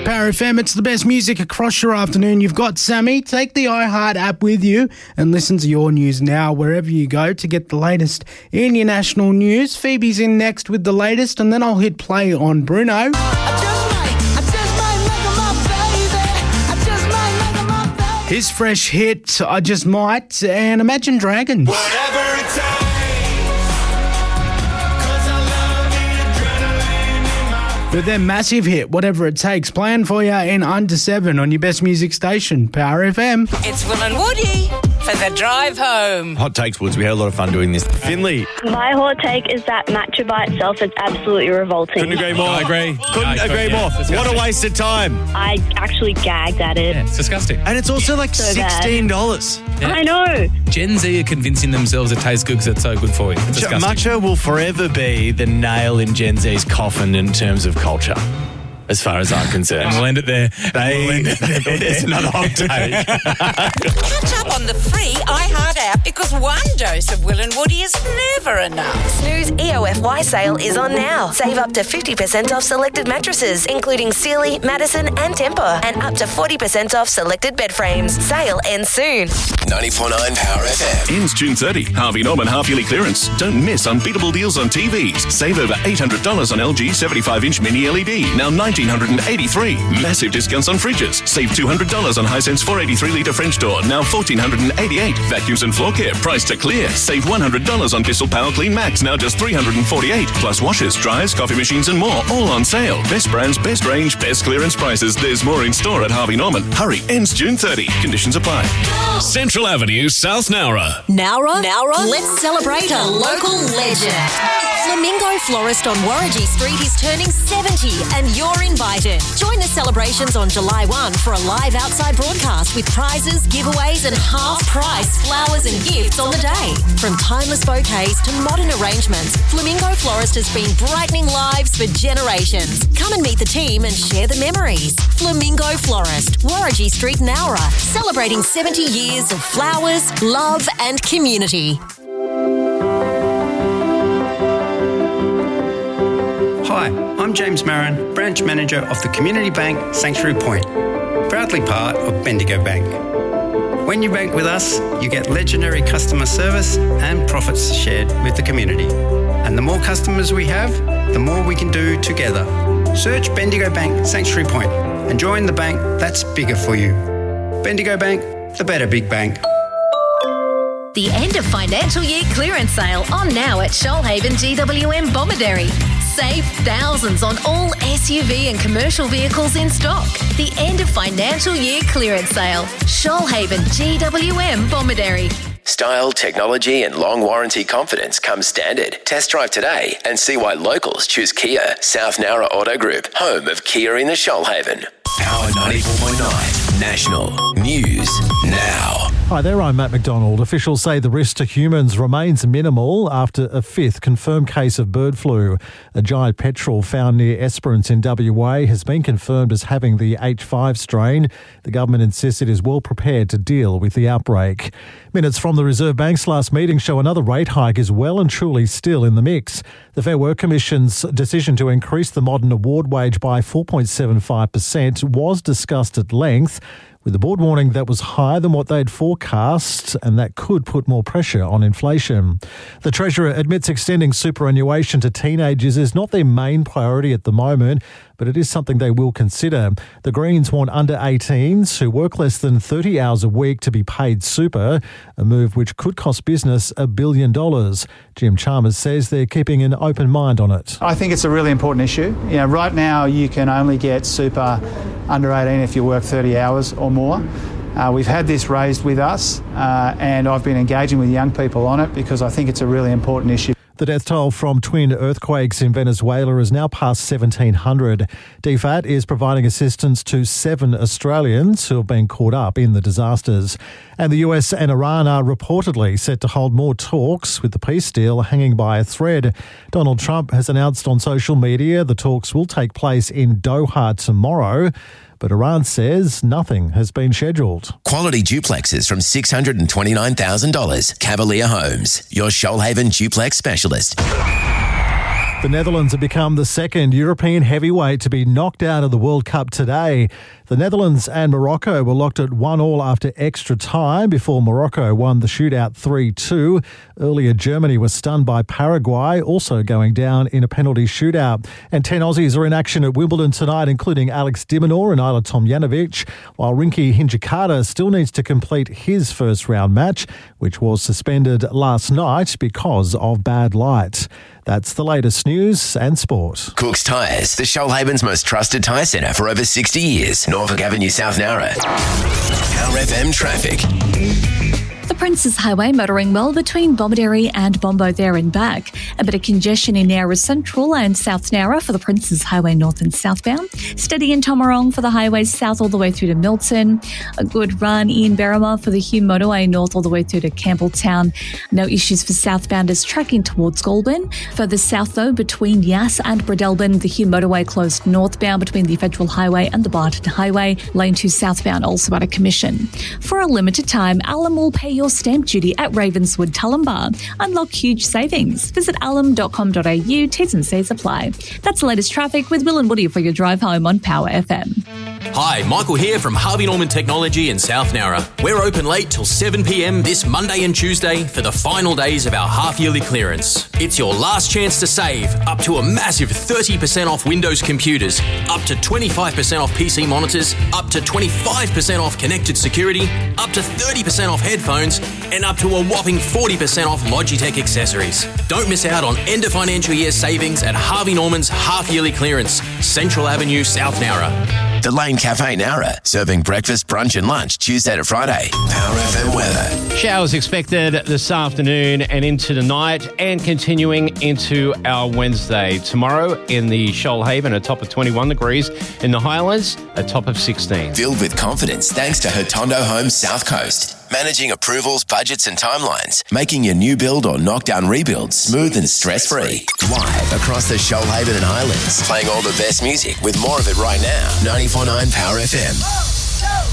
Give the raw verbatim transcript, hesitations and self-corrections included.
Power F M. It's the best music across your afternoon. You've got Sammy. Take the iHeart app with you and listen to your news now wherever you go to get the latest in your national news. Phoebe's in next with the latest, and then I'll hit play on Bruno. I just might, I just might make her my baby. I just might make her my baby. His fresh hit, I Just Might, and Imagine Dragons. Whatever it takes. With their massive hit, Whatever It Takes, playing for you in under seven on your best music station, Power F M. It's Will and Woody for the drive home. Hot takes, Woods. We had a lot of fun doing this. Finley. My hot take is that matcha by itself is absolutely revolting. Couldn't agree more. I agree. Couldn't I agree yeah, more. What a waste of time. I actually gagged at it. Yeah, it's disgusting. And it's also like So bad. sixteen dollars. Yeah. I know. Gen Z are convincing themselves it tastes good because it's so good for you. It's disgusting. Matcha will forever be the nail in Gen Z's coffin in terms of culture, as far as I'm concerned. And we'll end it there. They, We'll end it there. it's not a hot take. Catch up on the free iHeart app because one dose of Will and Woody is never enough. Snooze E O F Y sale is on now. Save up to fifty percent off selected mattresses, including Sealy, Madison and Tempur, and up to forty percent off selected bed frames. Sale ends soon. ninety-four point nine Power F M. Ends June thirtieth. Harvey Norman half-yearly clearance. Don't miss unbeatable deals on T Vs. Save over eight hundred dollars on L G seventy-five inch mini L E D. Now nineteen eighty-three. Massive discounts on fridges. Save two hundred dollars on Hisense four eighty-three litre French door. Now fourteen eighty-eight. Vacuums and floor care. Price to clear. Save one hundred dollars on Bissell Power Clean Max. Now just three hundred forty-eight. Plus washers, dryers, coffee machines and more. All on sale. Best brands, best range, best clearance prices. There's more in store at Harvey Norman. Hurry. Ends June thirtieth. Conditions apply. Central Avenue, South Nowra. Nowra? Nowra? Let's celebrate a local legend. Flamingo Florist on Warragee Street is turning seventy and you're invited. Join the celebrations on July first for a live outside broadcast with prizes, giveaways and half-price flowers and gifts on the day. From timeless bouquets to modern arrangements, Flamingo Florist has been brightening lives for generations. Come and meet the team and share the memories. Flamingo Florist, Warragee Street, Nowra, celebrating seventy years of flowers, love and community. Hi, I'm James Marin, Branch Manager of the Community Bank Sanctuary Point, proudly part of Bendigo Bank. When you bank with us, you get legendary customer service and profits shared with the community. And the more customers we have, the more we can do together. Search Bendigo Bank Sanctuary Point and join the bank that's bigger for you. Bendigo Bank, the better big bank. The end of financial year clearance sale on now at Shoalhaven G W M Bomaderry. Save thousands on all S U V and commercial vehicles in stock. The end of financial year clearance sale. Shoalhaven G W M Bomaderry. Style, technology and long warranty confidence come standard. Test drive today and see why locals choose Kia. South Nowra Auto Group, home of Kia in the Shoalhaven. Power ninety-four point nine National News Now. Hi there, I'm Matt McDonald. Officials say the risk to humans remains minimal after a fifth confirmed case of bird flu. A giant petrel found near Esperance in W A has been confirmed as having the H five strain. The government insists it is well prepared to deal with the outbreak. Minutes from the Reserve Bank's last meeting show another rate hike is well and truly still in the mix. The Fair Work Commission's decision to increase the modern award wage by four point seven five percent was discussed at length, with the board warning that was higher than what they'd forecast and that could put more pressure on inflation. The Treasurer admits extending superannuation to teenagers is not their main priority at the moment, but it is something they will consider. The Greens want under eighteens who work less than thirty hours a week to be paid super, a move which could cost business a billion dollars. Jim Chalmers says they're keeping an open mind on it. I think it's a really important issue. You know, right now you can only get super under eighteen if you work thirty hours or more. Uh, we've had this raised with us uh, and I've been engaging with young people on it because I think it's a really important issue. The death toll from twin earthquakes in Venezuela is now past seventeen hundred. D F A T is providing assistance to seven Australians who have been caught up in the disasters. And the U S and Iran are reportedly set to hold more talks, with the peace deal hanging by a thread. Donald Trump has announced on social media the talks will take place in Doha tomorrow, but Iran says nothing has been scheduled. Quality duplexes from six hundred twenty-nine thousand dollars. Cavalier Homes, your Shoalhaven duplex specialist. The Netherlands have become the second European heavyweight to be knocked out of the World Cup today. The Netherlands and Morocco were locked at one all after extra time before Morocco won the shootout three two. Earlier, Germany was stunned by Paraguay, also going down in a penalty shootout. And ten Aussies are in action at Wimbledon tonight, including Alex de Minaur and Ajla Tomljanovic, while Rinky Hijikata still needs to complete his first round match, which was suspended last night because of bad light. That's the latest news and sport. Cook's Tyres, the Shoalhaven's most trusted tyre centre for over sixty years. Norfolk Avenue, South Nowra. Power F M traffic. The Princes Highway motoring well between Bomaderry and Bombo there and back. A bit of congestion in Nowra Central and South Nowra for the Princes Highway north and southbound. Steady in Tomarong for the highways south all the way through to Milton. A good run in Berrima for the Hume Motorway north all the way through to Campbelltown. No issues for southbounders tracking towards Goulburn. Further south though, between Yass and Bredelburn, the Hume Motorway closed northbound between the Federal Highway and the Barton Highway. Lane two southbound also out of commission. For a limited time, Alum will pay your stamp duty at Ravenswood Tullambar. Unlock huge savings. Visit alum dot com dot a u. T's and C's apply. That's the latest traffic with Will and Woody for your drive home on Power F M. Hi, Michael here from Harvey Norman Technology in South Nowra. We're open late till seven p m this Monday and Tuesday for the final days of our half-yearly clearance. It's your last chance to save up to a massive thirty percent off Windows computers, up to twenty-five percent off P C monitors, up to twenty-five percent off connected security, up to thirty percent off headphones, and up to a whopping forty percent off Logitech accessories. Don't miss out on end of financial year savings at Harvey Norman's half-yearly clearance, Central Avenue, South Nowra. The Lane Cafe Nowra, serving breakfast, brunch and lunch Tuesday to Friday. Power F M weather. Showers expected this afternoon and into tonight and continuing into our Wednesday. Tomorrow in the Shoalhaven, a top of twenty-one degrees. In the Highlands, a top of sixteen. Filled with confidence thanks to Hotondo Homes South Coast. Managing approvals, budgets and timelines. Making your new build or knockdown rebuild smooth and stress-free. Live across the Shoalhaven and Highlands. Playing all the best music with more of it right now. ninety-four point nine Power F M.